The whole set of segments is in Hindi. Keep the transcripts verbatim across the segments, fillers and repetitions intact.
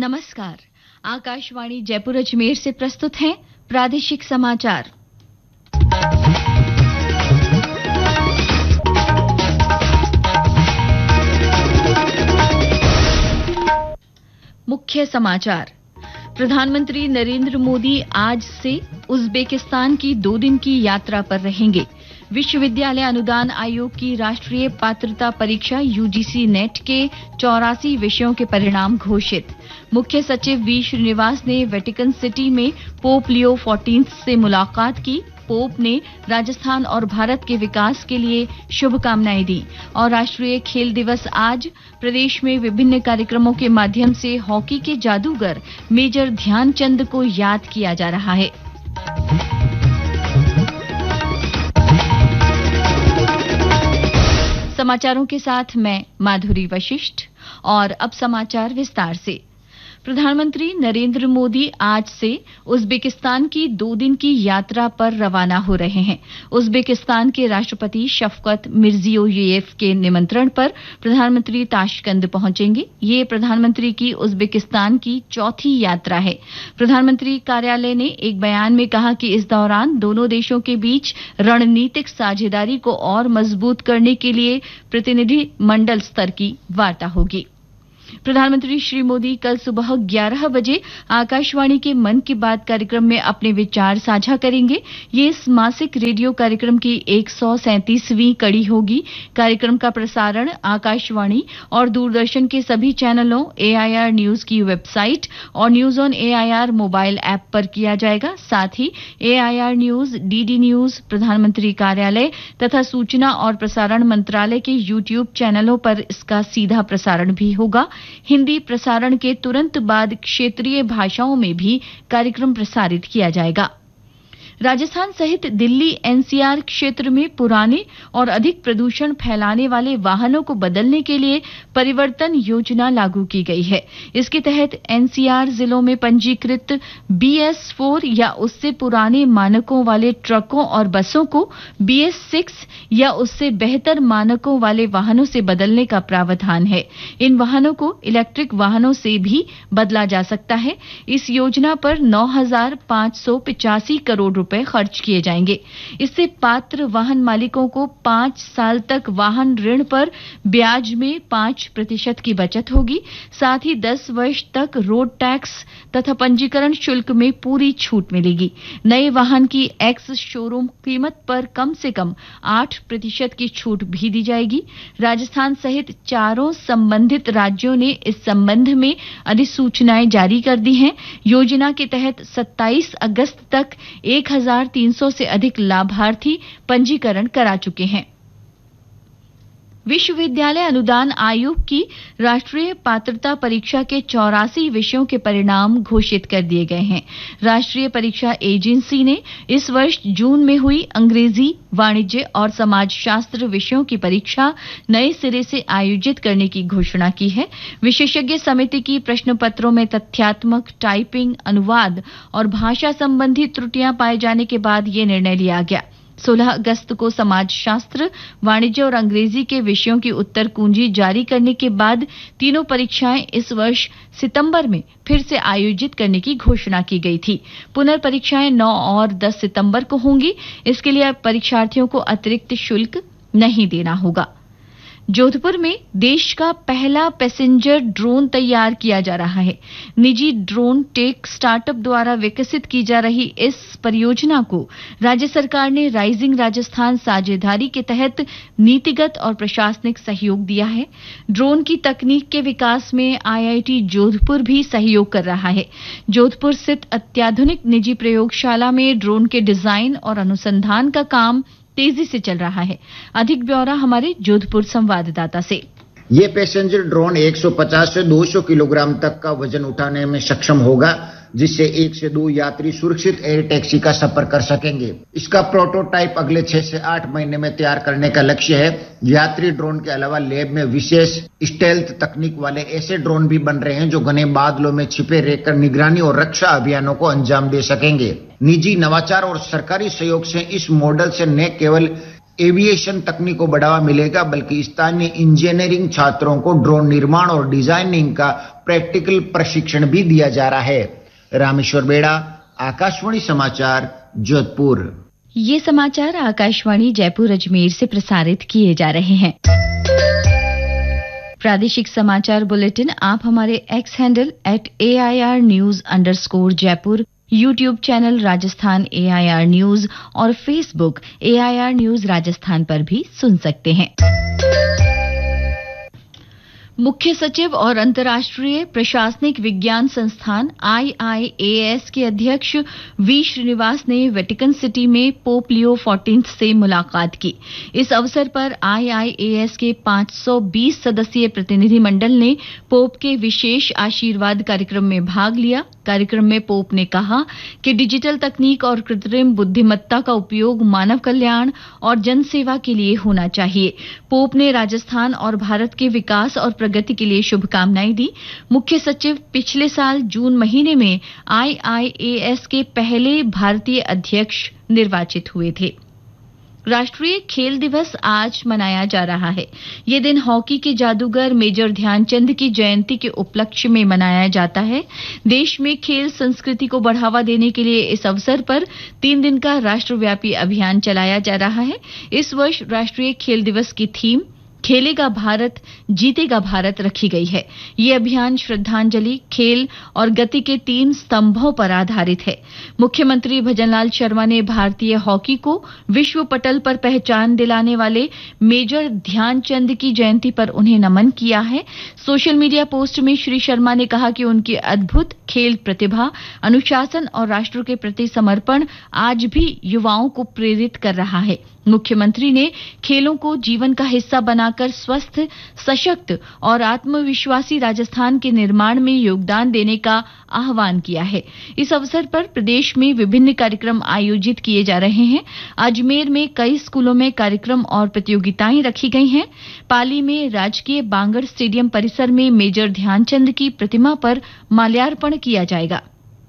नमस्कार। आकाशवाणी जयपुर अजमेर से प्रस्तुत हैं प्रादेशिक समाचार। मुख्य समाचार। प्रधानमंत्री नरेंद्र मोदी आज से उज़्बेकिस्तान की दो दिन की यात्रा पर रहेंगे। विश्वविद्यालय अनुदान आयोग की राष्ट्रीय पात्रता परीक्षा यूजीसी नेट के चौरासी विषयों के परिणाम घोषित। मुख्य सचिव वी श्रीनिवास ने वेटिकन सिटी में पोप लियो चौदहवें से मुलाकात की। पोप ने राजस्थान और भारत के विकास के लिए शुभकामनाएं दी। और राष्ट्रीय खेल दिवस आज, प्रदेश में विभिन्न कार्यक्रमों के माध्यम से हॉकी के जादूगर मेजर ध्यानचंद को याद किया जा रहा है। समाचारों के साथ मैं माधुरी वशिष्ठ। और अब समाचार विस्तार से। प्रधानमंत्री नरेंद्र मोदी आज से उज़्बेकिस्तान की दो दिन की यात्रा पर रवाना हो रहे हैं। उज़्बेकिस्तान के राष्ट्रपति शफकत मिर्जियोयेव के निमंत्रण पर प्रधानमंत्री ताशकंद पहुंचेंगे। ये प्रधानमंत्री की उज़्बेकिस्तान की चौथी यात्रा है। प्रधानमंत्री कार्यालय ने एक बयान में कहा कि इस दौरान दोनों देशों के बीच रणनीतिक साझेदारी को और मजबूत करने के लिए प्रतिनिधि मंडल स्तर की वार्ता होगी। प्रधानमंत्री श्री मोदी कल सुबह ग्यारह बजे आकाशवाणी के मन की बात कार्यक्रम में अपने विचार साझा करेंगे। ये इस मासिक रेडियो कार्यक्रम की एक सौ सैंतीसवीं कड़ी होगी। कार्यक्रम का प्रसारण आकाशवाणी और दूरदर्शन के सभी चैनलों, एआईआर न्यूज की वेबसाइट और news on AIR mobile app पर किया जाएगा। साथ ही एआईआर न्यूज, डीडी न्यूज, प्रधानमंत्री कार्यालय तथा सूचना और प्रसारण मंत्रालय के यूट्यूब चैनलों पर इसका सीधा प्रसारण भी होगा। हिंदी प्रसारण के तुरंत बाद क्षेत्रीय भाषाओं में भी कार्यक्रम प्रसारित किया जाएगा। राजस्थान सहित दिल्ली एनसीआर क्षेत्र में पुराने और अधिक प्रदूषण फैलाने वाले वाहनों को बदलने के लिए परिवर्तन योजना लागू की गई है। इसके तहत एनसीआर जिलों में पंजीकृत बीएस चार या उससे पुराने मानकों वाले ट्रकों और बसों को बीएस छह या उससे बेहतर मानकों वाले वाहनों से बदलने का प्रावधान है। इन वाहनों को इलेक्ट्रिक वाहनों से भी बदला जा सकता है। इस योजना पर नौ हजार पांच सौ पिचासी करोड़ रुपए खर्च किए जाएंगे। इससे पात्र वाहन मालिकों को पांच साल तक वाहन ऋण पर ब्याज में पांच प्रतिशत की बचत होगी। साथ ही दस वर्ष तक रोड टैक्स तथा पंजीकरण शुल्क में पूरी छूट मिलेगी। नए वाहन की एक्स शोरूम कीमत पर कम से कम आठ प्रतिशत की छूट भी दी जाएगी। राजस्थान सहित चारों संबंधित राज्यों ने इस संबंध में अधिसूचनाएं जारी कर दी हैं। योजना के तहत सत्ताईस अगस्त तक एक हजार तीन सौ से अधिक लाभार्थी पंजीकरण करा चुके हैं। विश्वविद्यालय अनुदान आयोग की राष्ट्रीय पात्रता परीक्षा के चौरासी विषयों के परिणाम घोषित कर दिए गए हैं। राष्ट्रीय परीक्षा एजेंसी ने इस वर्ष जून में हुई अंग्रेजी, वाणिज्य और समाजशास्त्र विषयों की परीक्षा नए सिरे से आयोजित करने की घोषणा की है। विशेषज्ञ समिति की प्रश्न पत्रों में तथ्यात्मक, टाइपिंग, अनुवाद और भाषा संबंधी त्रुटियां पाए जाने के बाद ये निर्णय लिया गया। सोलह अगस्त को समाजशास्त्र, वाणिज्य और अंग्रेजी के विषयों की उत्तर कुंजी जारी करने के बाद तीनों परीक्षाएं इस वर्ष सितंबर में फिर से आयोजित करने की घोषणा की गई थी। पुनर्परीक्षाएं नौ और दस सितंबर को होंगी। इसके लिए परीक्षार्थियों को अतिरिक्त शुल्क नहीं देना होगा। जोधपुर में देश का पहला पैसेंजर ड्रोन तैयार किया जा रहा है। निजी ड्रोन टेक स्टार्टअप द्वारा विकसित की जा रही इस परियोजना को राज्य सरकार ने राइजिंग राजस्थान साझेदारी के तहत नीतिगत और प्रशासनिक सहयोग दिया है। ड्रोन की तकनीक के विकास में आईआईटी जोधपुर भी सहयोग कर रहा है। जोधपुर स्थित अत्याधुनिक निजी प्रयोगशाला में ड्रोन के डिजाइन और अनुसंधान का काम तेजी से चल रहा है। अधिक ब्यौरा हमारे जोधपुर संवाददाता से। ये पैसेंजर ड्रोन एक सौ पचास से दो सौ किलोग्राम तक का वजन उठाने में सक्षम होगा, जिससे एक से दो यात्री सुरक्षित एयर टैक्सी का सफर कर सकेंगे। इसका प्रोटोटाइप अगले छह से आठ महीने में तैयार करने का लक्ष्य है। यात्री ड्रोन के अलावा लैब में विशेष स्टेल्थ तकनीक वाले ऐसे ड्रोन भी बन रहे हैं जो घने बादलों में छिपे रहकर निगरानी और रक्षा अभियानों को अंजाम दे सकेंगे। निजी, नवाचार और सरकारी सहयोग से इस मॉडल से न केवल एविएशन तकनीक को बढ़ावा मिलेगा, बल्कि स्थानीय इंजीनियरिंग छात्रों को ड्रोन निर्माण और डिजाइनिंग का प्रैक्टिकल प्रशिक्षण भी दिया जा रहा है। रामेश्वर बेड़ा, आकाशवाणी समाचार, जोधपुर। ये समाचार आकाशवाणी जयपुर अजमेर से प्रसारित किए जा रहे हैं। प्रादेशिक समाचार बुलेटिन आप हमारे x handle at A I R news underscore Jaipur, YouTube channel Rajasthan A I R news और Facebook A I R news Rajasthan पर भी सुन सकते हैं। मुख्य सचिव और अंतर्राष्ट्रीय प्रशासनिक विज्ञान संस्थान आई आई ए एस के अध्यक्ष वी श्रीनिवास ने वेटिकन सिटी में पोप लियो चौदहवें से मुलाकात की। इस अवसर पर आई आई ए एस के पाँच सौ बीस सदस्यीय प्रतिनिधिमंडल ने पोप के विशेष आशीर्वाद कार्यक्रम में भाग लिया। कार्यक्रम में पोप ने कहा कि डिजिटल तकनीक और कृत्रिम बुद्धिमत्ता का उपयोग मानव कल्याण और जनसेवा के लिए होना चाहिए। पोप ने राजस्थान और भारत के विकास और प्रगति के लिए शुभकामनाएं दी। मुख्य सचिव पिछले साल जून महीने में आई आई ए एस के पहले भारतीय अध्यक्ष निर्वाचित हुए थे। राष्ट्रीय खेल दिवस आज मनाया जा रहा है। ये दिन हॉकी के जादूगर मेजर ध्यानचंद की जयंती के उपलक्ष्य में मनाया जाता है। देश में खेल संस्कृति को बढ़ावा देने के लिए इस अवसर पर तीन दिन का राष्ट्रव्यापी अभियान चलाया जा रहा है। इस वर्ष राष्ट्रीय खेल दिवस की थीम खेलेगा भारत, जीतेगा भारत रखी गई है। ये अभियान श्रद्धांजलि, खेल और गति के तीन स्तंभों पर आधारित है। मुख्यमंत्री भजनलाल शर्मा ने भारतीय हॉकी को विश्व पटल पर पहचान दिलाने वाले मेजर ध्यानचंद की जयंती पर उन्हें नमन किया है। सोशल मीडिया पोस्ट में श्री शर्मा ने कहा कि उनकी अद्भुत खेल प्रतिभा, अनुशासन और राष्ट्र के प्रति समर्पण आज भी युवाओं को प्रेरित कर रहा है। मुख्यमंत्री ने खेलों को जीवन का हिस्सा बनाकर स्वस्थ, सशक्त और आत्मविश्वासी राजस्थान के निर्माण में योगदान देने का आह्वान किया है। इस अवसर पर प्रदेश में विभिन्न कार्यक्रम आयोजित किए जा रहे हैं। अजमेर में कई स्कूलों में कार्यक्रम और प्रतियोगिताएं रखी गई हैं। पाली में राजकीय बांगड़ स्टेडियम परिसर में मेजर ध्यानचंद की प्रतिमा पर माल्यार्पण किया जाएगा।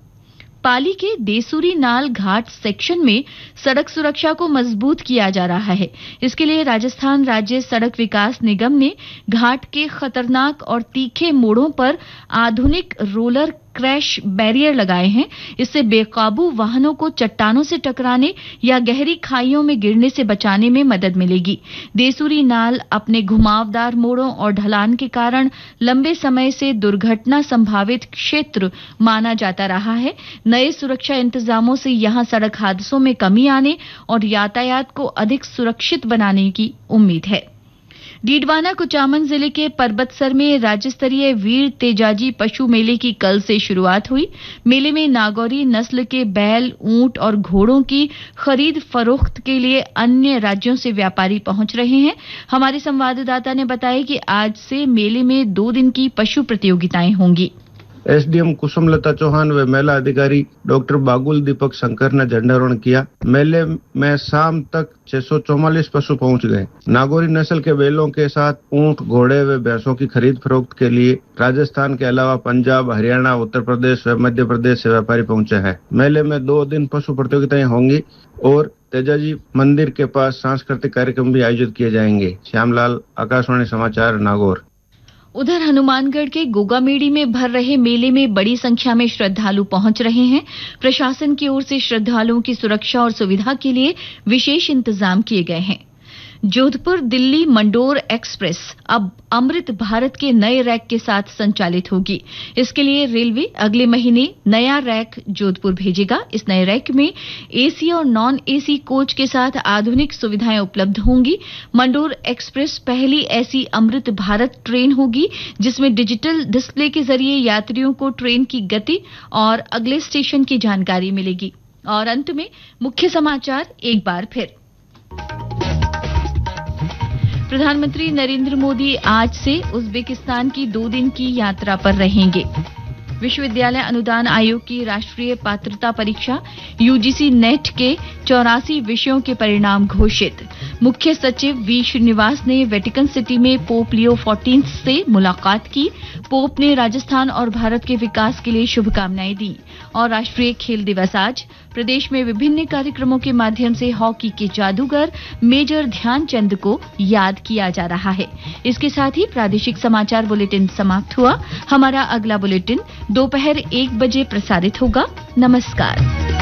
पाली के देसूरी नाल घाट सेक्शन में सड़क सुरक्षा को मजबूत किया जा रहा है। इसके लिए राजस्थान राज्य सड़क विकास निगम ने घाट के खतरनाक और तीखे मोड़ों पर आधुनिक रोलर क्रैश बैरियर लगाए हैं। इससे बेकाबू वाहनों को चट्टानों से टकराने या गहरी खाइयों में गिरने से बचाने में मदद मिलेगी। देसूरी नाल अपने घुमावदार मोड़ों और ढलान के कारण लंबे समय से दुर्घटना संभावित क्षेत्र माना जाता रहा है। नए सुरक्षा इंतजामों से यहां सड़क हादसों में कमी आने और यातायात को अधिक सुरक्षित बनाने की उम्मीद है। डीडवाना कुचामन जिले के परबतसर में राज्य स्तरीय वीर तेजाजी पशु मेले की कल से शुरुआत हुई। मेले में नागौरी नस्ल के बैल, ऊंट और घोड़ों की खरीद फरोख्त के लिए अन्य राज्यों से व्यापारी पहुंच रहे हैं। हमारे संवाददाता ने बताया कि आज से मेले में दो दिन की पशु प्रतियोगिताएं होंगी। S D M Kusumlata Chauhan व मेला अधिकारी डॉक्टर बागुल दीपक शंकर ने झंडारोहण किया। मेले में शाम तक छह सौ चौवालीस पशु पहुंच गए। नागौरी नस्ल के बैलों के साथ ऊंट, घोड़े व भैंसों की खरीद फरोख्त के लिए राजस्थान के अलावा पंजाब, हरियाणा, उत्तर प्रदेश व मध्य प्रदेश से व्यापारी पहुंचे हैं। मेले में दो दिन पशु प्रतियोगिताएं होंगी और तेजाजी मंदिर के पास सांस्कृतिक कार्यक्रम भी आयोजित किए जाएंगे। श्यामलाल, आकाशवाणी समाचार, नागौर। उधर हनुमानगढ़ के गोगामेड़ी में भर रहे मेले में बड़ी संख्या में श्रद्धालु पहुंच रहे हैं। प्रशासन की ओर से श्रद्धालुओं की सुरक्षा और सुविधा के लिए विशेष इंतजाम किए गए हैं। जोधपुर दिल्ली मंडोर एक्सप्रेस अब अमृत भारत के नए रैक के साथ संचालित होगी। इसके लिए रेलवे अगले महीने नया रैक जोधपुर भेजेगा। इस नए रैक में एसी और नॉन एसी कोच के साथ आधुनिक सुविधाएं उपलब्ध होंगी। मंडोर एक्सप्रेस पहली ऐसी अमृत भारत ट्रेन होगी जिसमें डिजिटल डिस्प्ले के जरिए यात्रियों को ट्रेन की गति और अगले स्टेशन की जानकारी मिलेगी। और अंत में मुख्य समाचार एक बार फिर। प्रधानमंत्री नरेंद्र मोदी आज से उज्बेकिस्तान की दो दिन की यात्रा पर रहेंगे। विश्वविद्यालय अनुदान आयोग की राष्ट्रीय पात्रता परीक्षा यूजीसी नेट के चौरासी विषयों के परिणाम घोषित। मुख्य सचिव वी श्रीनिवास ने वेटिकन सिटी में पोप लियो चौदहवें से मुलाकात की। पोप ने राजस्थान और भारत के विकास के लिए शुभकामनाएं दी। और राष्ट्रीय खेल दिवस आज। प्रदेश में विभिन्न कार्यक्रमों के माध्यम से हॉकी के जादूगर मेजर ध्यानचंद को याद किया जा रहा है। इसके साथ ही प्रादेशिक समाचार बुलेटिन समाप्त हुआ। हमारा अगला बुलेटिन दोपहर एक बजे प्रसारित होगा। नमस्कार।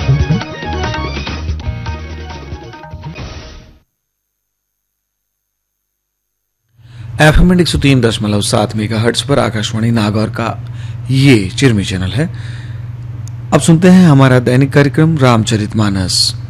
एफएम एक सौ तीन दशमलव सात मेगाहर्ट्ज पर आकाशवाणी नागौर का ये चिरमी चैनल है। अब सुनते हैं हमारा दैनिक कार्यक्रम रामचरितमानस।